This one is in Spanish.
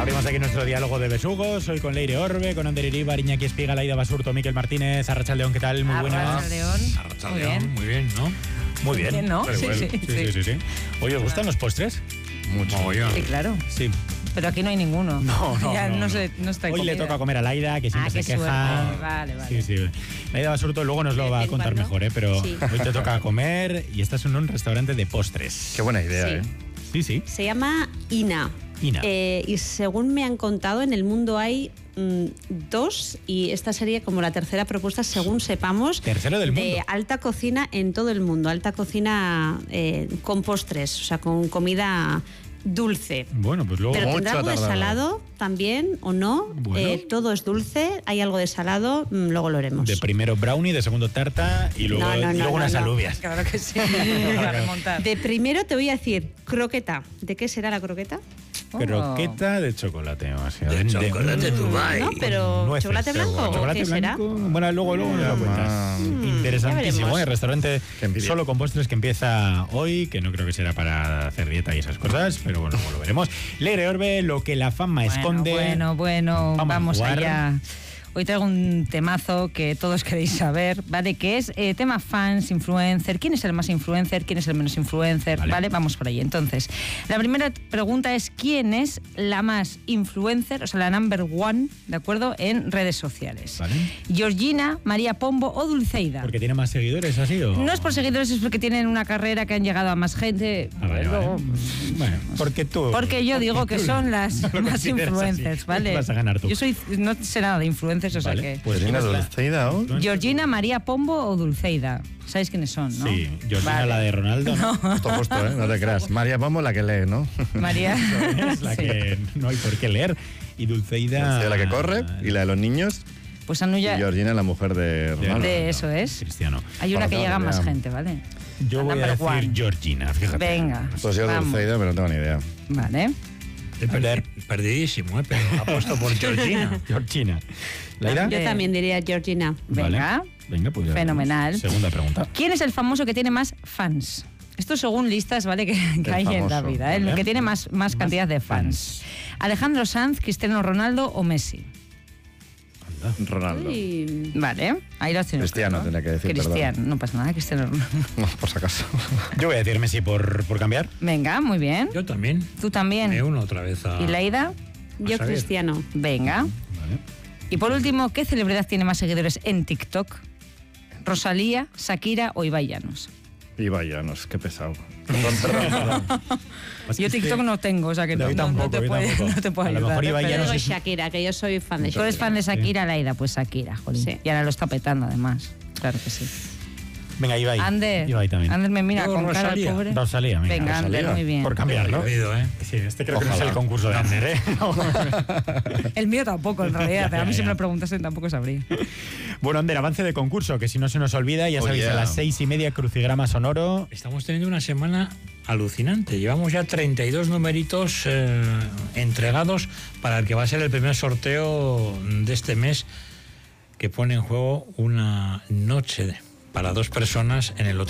Abrimos aquí nuestro diálogo de besugos, hoy con Leire Orbe, con Ander Iribar, Iñaki Espiga, Laida Basurto, Miquel Martínez, Arratsaldeon, ¿qué tal? Muy buenas. Arratsaldeon, muy bien, ¿no? Muy bien, ¿no? Sí. Oye, ¿os gustan los postres? Mucho. Sí, claro. Sí. Pero aquí no hay ninguno. No. No Hoy está comida. le toca comer a Laida, que siempre se queja. Suerte. Vale. Sí. Laida Basurto luego nos lo va a contar mejor, pero sí. Hoy te toca comer y estás en un restaurante de postres. Qué buena idea, Sí. ¿eh? Sí. Se llama Ina. Ina. Y según me han contado, en el mundo hay 2 y esta sería como la tercera propuesta, según sepamos, Tercero del mundo. de alta cocina en todo el mundo. Alta cocina con postres, o sea, con comida dulce. Bueno, pues luego... Pero tendrá mucho algo de tardado. salado también, ¿o no? Bueno. Todo es dulce, hay algo de salado, luego lo haremos. De primero brownie, de segundo tarta y luego, No, unas no. alubias. Claro que sí. Para remontar. De primero te voy a decir croqueta. ¿De qué será la croqueta? Croqueta de chocolate. O sea, De chocolate Dubai. No, pero nueces, chocolate blanco. seguro. ¿O Chocolate qué blanco. será? Bueno, luego nos lo cuentas. ya Interesantísimo, veremos. El restaurante Qué envidia. solo con postres que empieza hoy, que no creo que será para hacer dieta y esas cosas, pero bueno, luego lo veremos. Leire Orbe, lo que la fama esconde. Bueno, Vamos a jugar. allá. Hoy traigo un temazo que todos queréis saber, ¿vale? Que es tema fans, influencer. ¿Quién es el más influencer? ¿Quién es el menos influencer? ¿Vale? Vamos por ahí. Entonces, la primera pregunta es ¿quién es la más influencer, o sea, la number one, ¿de acuerdo? En redes sociales. Vale. Georgina, María Pombo o Dulceida. ¿Porque tiene más seguidores así o...? No es por seguidores, es porque tienen una carrera que han llegado a más gente. Vale. Luego, Bueno, porque yo digo que son las no lo más consideras influencers, así. ¿vale? Vas a ganar tú. Yo no sé nada de influencers, o sea Vale, que... pues Georgina, ¿quién es la- Dulceida, ¿o? Georgina, María Pombo o Dulceida. ¿Sabéis quiénes son, no? Sí, Georgina, Vale. la de Ronaldo, ¿no? Justo, ¿eh? No te creas. María Pombo, la que lee, ¿no? María... Es la Sí. que no hay por qué leer. Y Dulceida... Dulceida, la que corre, y la de los niños. Pues Anuya... Y Georgina, la mujer de Ronaldo. De eso es. Cristiano. Hay una Bueno, que claro, llega más ya. gente, ¿vale? Yo voy a Number decir one. Georgina, fíjate. Venga. Pues yo vamos. Dulceida, pero no tengo ni idea. Vale. Perdidísimo, pero apuesto por Georgina. Georgina. ¿Laida? Yo también diría Georgina. Venga. Vale. Venga, pues ya. Fenomenal. Segunda pregunta. ¿Quién es el famoso que tiene más fans? Esto según listas, ¿vale? Que hay en la famoso, vida, ¿eh? El ¿vale? que tiene más cantidad de fans. Alejandro Sanz, Cristiano Ronaldo o Messi. Ronaldo. Y Vale, ahí lo tienes. Cristiano, ¿no? tenía que decir, Cristiano, perdón. no pasa nada, Cristiano Ronaldo. No, por si acaso. Yo voy a decir Messi por cambiar. Venga, muy bien. Yo también. Tú también. Me uno otra vez a... ¿Y Laida? yo saber. Cristiano. Venga. Vale. Y por último, ¿qué celebridad tiene más seguidores en TikTok? ¿Rosalía, Shakira o Ibai Llanos? Y vayanos, qué pesado. Perdón. Yo TikTok no tengo, o sea que Yo no tampoco, te yo puedo tampoco. no te puedo A lo ayudar. mejor Ibai ¿eh? Yo Llanos digo es- Shakira, que yo soy fan de Tú Shakira. eres fan de Shakira, Laida, pues Shakira, jolín. Sí. Y ahora lo está petando además. Claro que sí. Venga, Ibai. Ander también. me mira Yo, con cara de Rosalía. pobre. Rosalía, venga. Venga, Ander, Rosalía. muy bien. Por cambiarlo. Oído, ¿eh? Sí, este creo que no es Ojalá. el concurso de Ander, ¿eh? El mío tampoco, en realidad. A mí si Ya. me lo preguntasen tampoco sabría. Bueno, Ander, avance de concurso, que si no se nos olvida, ya Oh, sabéis, yeah. a las 6:30, Crucigrama Sonoro. Estamos teniendo una semana alucinante. Llevamos ya 32 numeritos entregados para el que va a ser el primer sorteo de este mes, que pone en juego una noche para 2 personas en el hotel